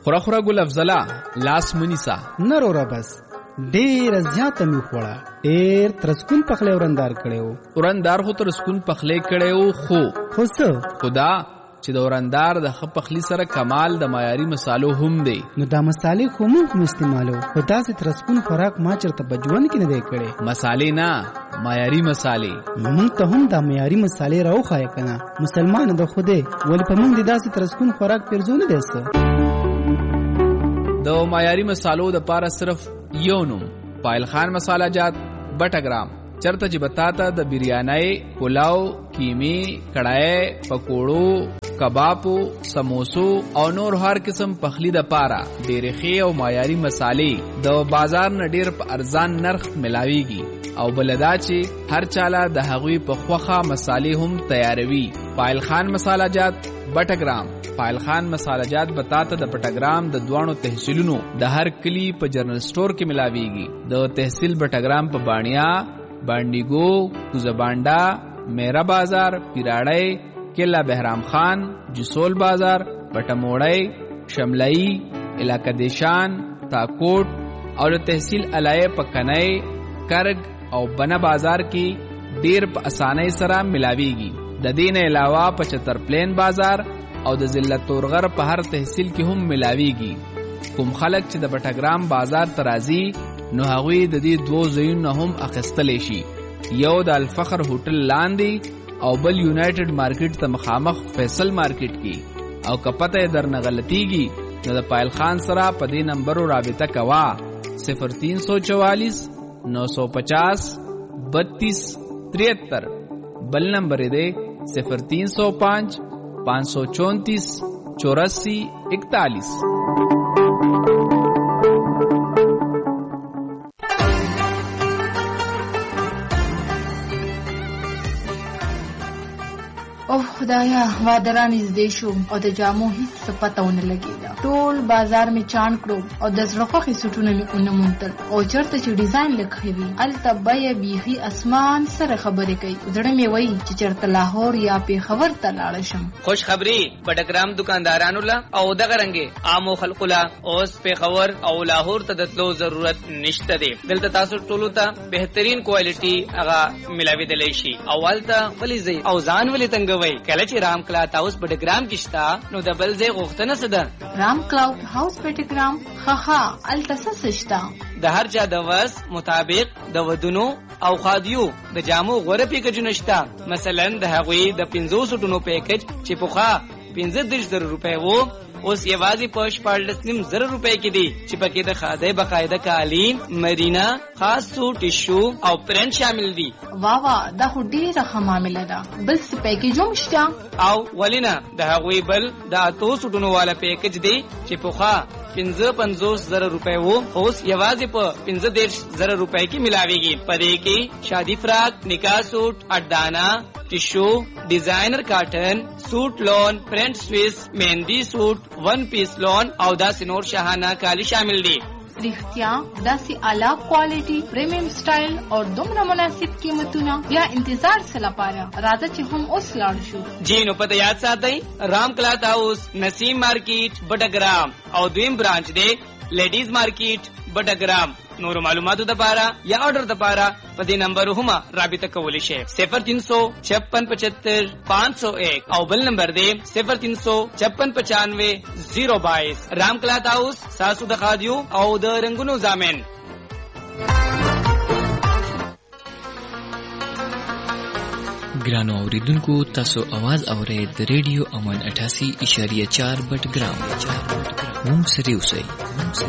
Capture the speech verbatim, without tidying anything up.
خورا خورا ګل افضله لاس منیسا نرورا بس ډیر زیاته می خوړه ډیر ترسکون پخلی ورندار کړو ورندار خو ترسکون پخلی کړو خو خو څه خدا چې د ورندار د خ پخلی سره کمال د معیاري مصالو هم دی نو دا مصالې خو موږ استعمالو خو داسې ترسکون خوراک ما چرته بجوان کې نه دی کړی مصالې نه معیاري مصالې موږ ته هم دا معیاري مصالې راوخایه کنه مسلمان د خوده ولې په موږ د داسې ترسکون خوراک پرځونه دی څه د معیاري مصالو د پاره صرف یو نوم پایل خان مساله جات بټګرام چرته چې بتاته د بریاني پلاو کیمی کړای پکوړو کبابو سموسو او نور هر قسم پخلی د پاره ډېرې ښې او معیاري مصالې د بازار نه ډېر په ارزان نرخ ملاويږي او بلدا چې هر چاله د هغوی په خوخه مصالې هم تیاروي پایل خان مساله جات بټګرام پایل خان مساله جات بتاته د بټګرام د دوانو تحصیلونو د هر کلی په جنرال سٹور کې ملاويږي د تحصیل بټګرام په بانیا بانډیګو کوزبانډا میرا بازار پیراړی کلا بهرام خان جسول بازار پټموړی شملئی علاقہ دیشان تاکوټ او د تحصیل علای پکنای کرگ او بنا بازار کې ډیر په اسانۍ سره ملاويږي د دین علاوه پچتر پلین بازار او د ضلع تورغر په هر تحصیل کې هم ملاويږي کوم خلک چې د بټګرام بازار ترازی نو هغوی د دې دوه ځایونو هم اخیستلی شي یو د الفخر هوټل لاندې او بل یونایټډ مارکیټ ته مخامخ فیصل مارکیټ کې او کپته یې درنه غلطیږي نو د پایل خان سره په دې نمبرو رابطه کوا صفر تین سو چوالیس نو سو پچاس بتیس تریہتر بل نمبر دے صفر تین سو پانچ پانچ سو چونتیس چوراسی اکتالیس او خدایا وادران نږدې شو او د جامو هیڅ پته ونه لګېده ټول بازار می چاڼ کړو او د زړه خوښې سوټونه مې ونه موندل او چېرته چې ډیزاین لږ وي هلته بیه بیخي اسمان سره خبرې کوي زړه مې وایي چې چېرته لاهور یا پېښور ته لاړه شم خوش خبري بټګرام دکاندارانو له او دغه رنګې عامو خلکو له اوس پېښور او لاهور ته د تلو ضرورت نشته دی دلته تاسو ټولو ته بهترین کوالټي هغه ملاوېدلی شي او هلته ولې ځئ او ځان ولې تنګوئ کله چې رام کلاوډ هاوس بټګرام کې شته نو د بل ځای غوښتنه څه ده رام کلاوډ هاوس بټګرام ښه ښه هلته څه شته د هر چا د وس مطابق د ودونو او خادیو د جامو غوره پیکجونه شته مثلا د هغوی د پنځو سوټونو پیکج چې پخوا پنځه دېرش زره روپۍ وو اوس یوازې په شپاړلس نیم زره روپۍ کې دي چې پکې د خادۍ باقاعده قالین مرینا خاص سوټ ټیشو او پرنټ شامل دي واه واه دا خو ډېره ښه معامله ده بل څه پیکج هم شته او ولې نه د هغوی بل د اتو سوټونو والا پیکج دی چې پخوا پنځه پنځوس زره روپۍ وو اوس یوازې په پنځه دېرش زره روپۍ کې ملاويږي په دې کې شادي فراق نکاح سوټ اډانا ټیشو ډیزاینر کاټن سوټ لون پرنٹ سویس مهندی سوټ ون پیس لون او داسې نور شاهانه کالی شامل دي رښتیا داسې اعلی کوالټي پریمیم سټایل او دومره مناسب قیمتونه بیا انتظار څه لپاره راځه چې هم اوس لاړ شو جی نو پته یاد ساتئ رام کلاوډ هاوس نسیم مارکیټ بټګرام او دویم برانچ دی لیډیز مارکیټ بټګرام نور معلوماتو د پاره یا آرډر د پاره په دې نمبر هم رابطه کولی شئ صفر تین سو چھپن پچہتر پانچ سو ایک او بل نمبر دی صفر تین سو چھپن پچانوے زیرو بائیس رام کلاوډ هاوس ساسو د خادیو او د رنگونو زامن ګرانو اوریدونکو تاسو आवाज اورئ د ریډیو امن اٹھاسی اشاریه چار بټګرام موږ سره اوسئ